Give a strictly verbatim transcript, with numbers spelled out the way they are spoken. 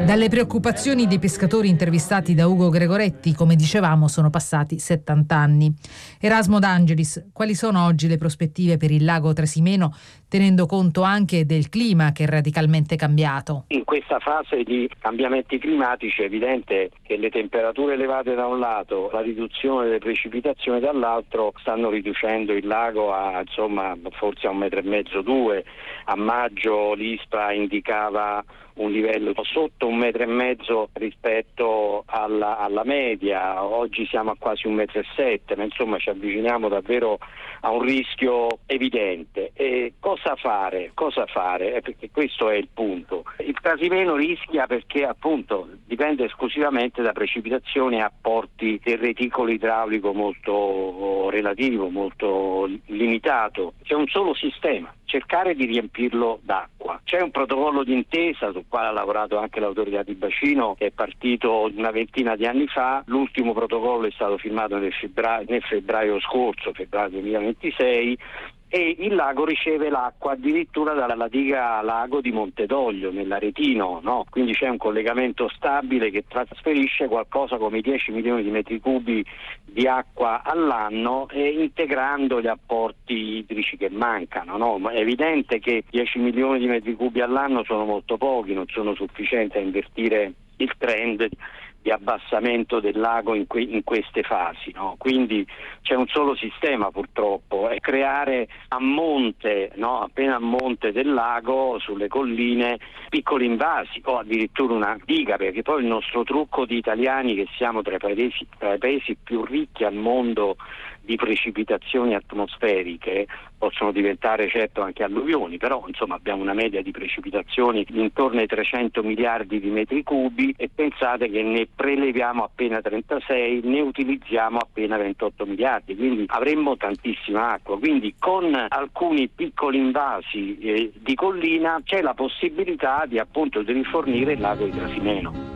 Dalle preoccupazioni dei pescatori intervistati da Ugo Gregoretti, come dicevamo, sono passati settanta anni. Erasmo D'Angelis, quali sono oggi le prospettive per il lago Trasimeno, tenendo conto anche del clima che è radicalmente cambiato? In questa fase di cambiamenti climatici è evidente che le temperature elevate da un lato, la riduzione delle precipitazioni dall'altro stanno riducendo il lago a insomma forse a un metro e mezzo, due. A maggio l'ISPRA indicava un livello sotto un metro e mezzo rispetto alla, alla media, oggi siamo a quasi un metro e sette, ma insomma ci avviciniamo davvero a un rischio evidente. E cosa fare? Cosa fare? Eh, perché questo è il punto. Il Trasimeno rischia perché appunto dipende esclusivamente da precipitazioni e apporti del reticolo idraulico molto relativo, molto limitato. C'è un solo sistema: cercare di riempirlo d'acqua. C'è un protocollo d'intesa sul quale ha lavorato anche l'autorità di bacino, che è partito una ventina di anni fa. L'ultimo protocollo è stato firmato nel febbraio, nel febbraio scorso, febbraio duemilaventisei, e il lago riceve l'acqua addirittura dalla diga lago di Montedoglio nell'Aretino, no? Quindi c'è un collegamento stabile che trasferisce qualcosa come dieci milioni di metri cubi di acqua all'anno, e integrando gli apporti idrici che mancano, no? Ma è evidente che dieci milioni di metri cubi all'anno sono molto pochi, non sono sufficienti a invertire il trend di abbassamento del lago in, que- in queste fasi, no? Quindi c'è un solo sistema purtroppo, è creare a monte, no? Appena a monte del lago, sulle colline, piccoli invasi o addirittura una diga, perché poi il nostro trucco di italiani, che siamo tra i paesi, tra i paesi più ricchi al mondo di precipitazioni atmosferiche, possono diventare certo anche alluvioni, però insomma abbiamo una media di precipitazioni intorno ai trecento miliardi di metri cubi, e pensate che ne preleviamo appena trentasei, ne utilizziamo appena ventotto miliardi, quindi avremmo tantissima acqua. Quindi con alcuni piccoli invasi eh, di collina c'è la possibilità di appunto di rifornire il lago di Trasimeno.